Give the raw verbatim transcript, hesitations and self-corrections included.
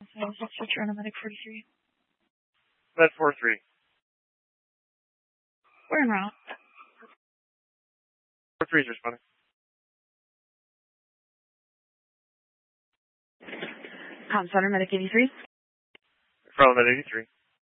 So let's switch around to medic forty-three. Med four three. We're en route. four three is responding. Com Center, medic eighty-three. From Med eighty-three.